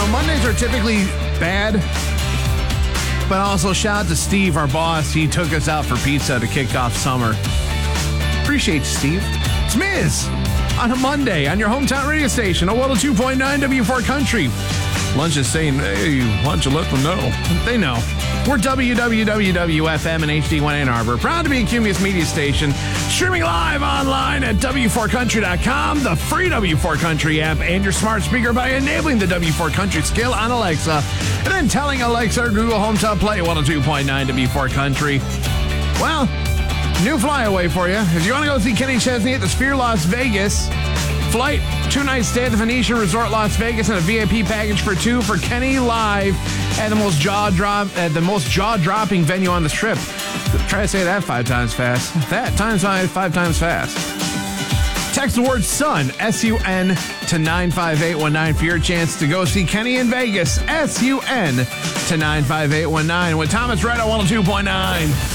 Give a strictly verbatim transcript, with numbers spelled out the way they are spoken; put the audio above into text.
know, Mondays are typically bad, but also shout out to Steve, our boss. He took us out for pizza to kick off summer. Appreciate you, Steve. It's Miz on a Monday on your hometown radio station, one oh two point nine W four Country. Lunch is saying, hey, why don't you let them know? They know. We're W W W F M and H D one Ann Arbor. Proud to be a Cumulus Media Station. Streaming live online at W four country dot com, the free W four Country app, and your smart speaker by enabling the W four Country skill on Alexa, and then telling Alexa or Google Home to play one oh two point nine W four Country. Well, new flyaway for you. If you want to go see Kenny Chesney at the Sphere Las Vegas, flight, two-night stay at the Venetian Resort Las Vegas, and a V I P package for two for Kenny live at the most jaw drop at the most jaw-dropping venue on the strip. Try to say that five times fast. That times five, five times fast. Text the word SUN, S U N, to nine five eight one nine for your chance to go see Kenny in Vegas, S U N, to nine five eight one nine with Thomas Red on one oh two point nine.